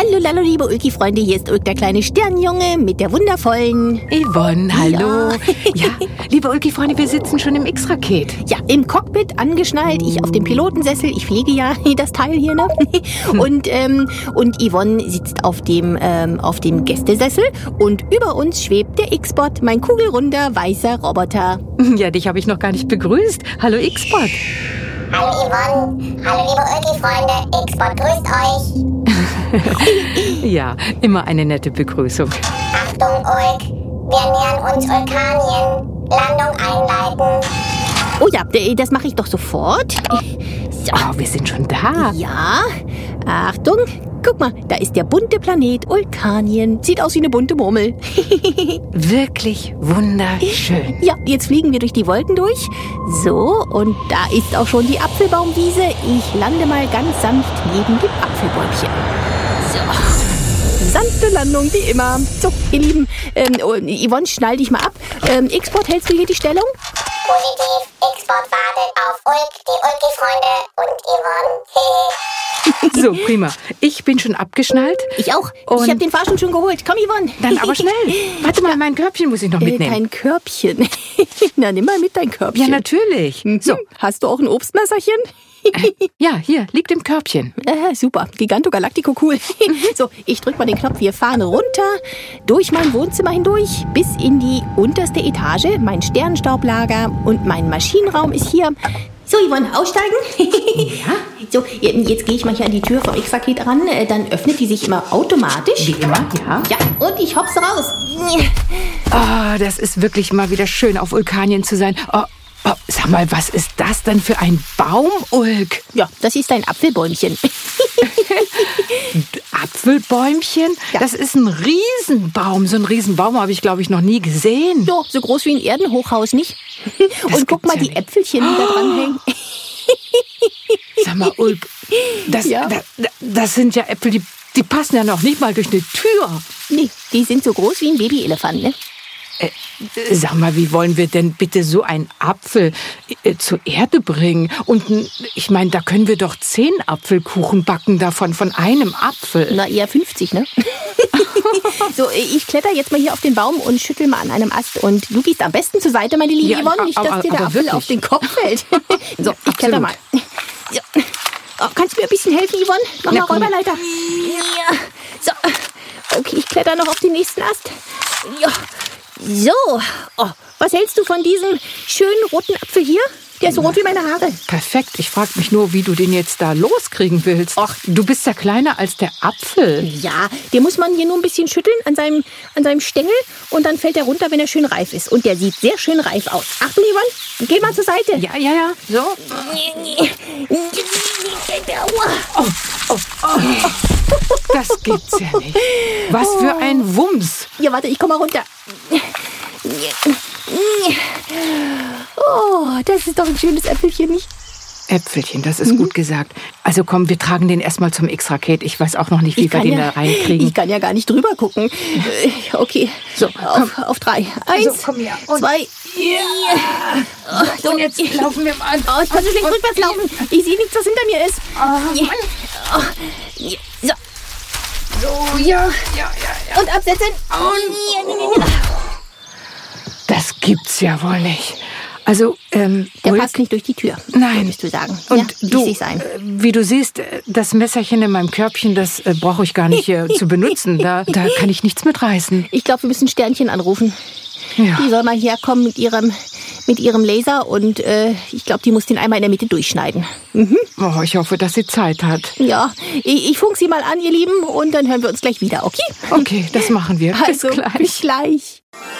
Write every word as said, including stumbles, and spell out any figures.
Hallo, hallo, liebe Ulki-Freunde, hier ist Ulk, der kleine Sternjunge mit der wundervollen Yvonne, hallo. Ja, Ja, liebe Ulki-Freunde, wir sitzen schon im X-Raket. ja, im Cockpit angeschnallt, ich auf dem Pilotensessel, ich fliege ja das Teil hier, ne? Und, ähm, und Yvonne sitzt auf dem, ähm, auf dem Gästesessel und über uns schwebt der X-Bot, mein kugelrunder, weißer Roboter. Ja, dich habe ich noch gar nicht begrüßt. Hallo X-Bot. Hallo Yvonne, hallo liebe Ulki-Freunde, X-Bot grüßt euch. Ja, immer eine nette Begrüßung. Achtung Ulk, wir nähern uns Ulkanien. Landung einleiten. Oh ja, äh, das mache ich doch sofort. So. Oh, wir sind schon da. Ja, Achtung, guck mal, da ist der bunte Planet Ulkanien. Sieht aus wie eine bunte Murmel. Wirklich wunderschön. Ja, jetzt fliegen wir durch die Wolken durch. So, und da ist auch schon die Apfelbaumwiese. Ich lande mal ganz sanft neben dem Apfelbäumchen. So, sanfte Landung, wie immer. So, ihr Lieben, ähm, oh, Yvonne, schnall dich mal ab. Ähm, X-Bot, hältst du hier die Stellung? Positiv, X-Bot wartet auf Ulk, die Ulki-Freunde und Yvonne. So, prima. Ich bin schon abgeschnallt. Ich auch. Und- ich habe den Fahrstuhl schon geholt. Komm, Yvonne. Dann aber schnell. Warte mal, mein Körbchen muss ich noch Äh, mitnehmen. Dein Körbchen. Na, nimm mal mit dein Körbchen. Ja, natürlich. So, So, hast du auch ein Obstmesserchen? ja, hier, liegt im Körbchen. Äh, super, Giganto Galactico, cool. So, ich drück mal den Knopf, wir fahren runter, durch mein Wohnzimmer hindurch, bis in die unterste Etage. Mein Sternenstaublager und mein Maschinenraum ist hier. So, Yvonne, aussteigen? Ja? So, jetzt gehe ich mal hier an die Tür vom X-Raket ran, äh, dann öffnet die sich immer automatisch. Wie immer, ja. Ja, und ich hopse raus. Oh, das ist wirklich mal wieder schön, auf Vulkanien zu sein. Oh, oh, sag mal, was ist das denn für ein Baum, Ulk? Ja, das ist ein Apfelbäumchen. Apfelbäumchen? Ja. Das ist ein Riesenbaum. So einen Riesenbaum habe ich, glaube ich, noch nie gesehen. So, so groß wie ein Erdenhochhaus, nicht? Und guck gibt's mal ja die nicht. Äpfelchen, die da dranhängen. Sag mal, Ulk, das, Ja. da- da- das sind ja Äpfel, die, die passen ja noch nicht mal durch eine Tür. Nee, die sind so groß wie ein Babyelefant, ne? Äh, sag mal, wie wollen wir denn bitte so einen Apfel äh, zur Erde bringen? Und n- ich meine, da können wir doch zehn Apfelkuchen backen davon, von einem Apfel. Na, eher fünfzig, ne? So, ich kletter jetzt mal hier auf den Baum und schüttel mal an einem Ast. Und du gehst am besten zur Seite, meine liebe Ja, Yvonne, nicht, dass aber- dir der aber Apfel wirklich. auf den Kopf fällt. So, ich kletter mal. So. Oh, kannst du mir ein bisschen helfen, Yvonne? Mach Na, mal komm. Räuberleiter. Ja. So. Okay, ich kletter noch auf den nächsten Ast. Ja. So. Oh, was hältst du von diesem schönen roten Apfel hier? Der ist so rot wie meine Haare. Perfekt. Ich frage mich nur, wie du den jetzt da loskriegen willst. Ach, du bist ja kleiner als der Apfel. Ja, den muss man hier nur ein bisschen schütteln an seinem, an seinem Stängel und dann fällt er runter, wenn er schön reif ist. Und der sieht sehr schön reif aus. Achtung, Yvonne, geh mal zur Seite. Ja, ja, ja. So. Oh, oh, oh. Das gibt's ja nicht. Was für ein Wumms. Ja, warte, ich komm mal runter. Oh, das ist doch ein schönes Äpfelchen, nicht? Äpfelchen, das ist gut gesagt. Also komm, wir tragen den erstmal zum X-Raket. Ich weiß auch noch nicht, wie wir den da reinkriegen. ich kann ja gar nicht drüber gucken. Äh, Okay, So, auf, auf drei. Eins, So, komm her. Und- zwei, So, und jetzt laufen wir mal an. Oh, ich kann so schlecht rückwärts laufen. Ich sehe nichts, was hinter mir ist. Oh, ja. So, So, ja, ja, ja. und absetzen. Das gibt's ja wohl nicht. Also, ähm, Der Ulk, passt nicht durch die Tür. Nein. Würdest du sagen. Und ja, ich du, seh's ein. äh, wie du siehst, äh, das Messerchen in meinem Körbchen, das äh, brauche ich gar nicht äh, zu benutzen. Da, da kann ich nichts mitreißen. Ich glaube, wir müssen Sternchen anrufen. Ja. Die soll mal herkommen mit ihrem, mit ihrem Laser und äh, ich glaube, die muss den einmal in der Mitte durchschneiden. Mhm. Oh, ich hoffe, dass sie Zeit hat. Ja, ich, ich funk sie mal an, ihr Lieben, und dann hören wir uns gleich wieder, okay? Okay, das machen wir. Bis Also, gleich. bis gleich.